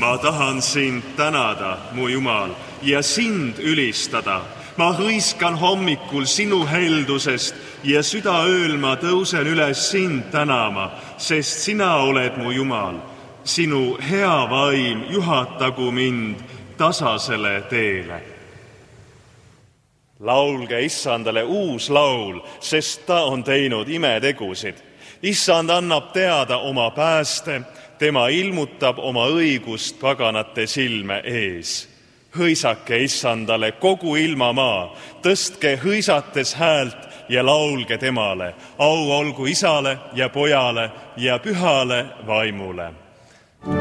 Ma tahan sind tänada, mu Jumal, ja sind ülistada. Ma hõiskan hommikul sinu heldusest ja südaööl ma tõusen üles sind tänama, sest sina oled mu Jumal. Sinu hea vaim juhatagu mind tasasele teele. Laulge Issandale uus laul, sest ta on teinud imetegusid. Issand annab teada oma pääste, tema ilmutab oma õigust paganate silme ees. Hõisake Issandale kogu ilmamaa, tõstke hõisates häält ja laulge temale. Au olgu Isale ja Pojale ja Pühale Vaimule.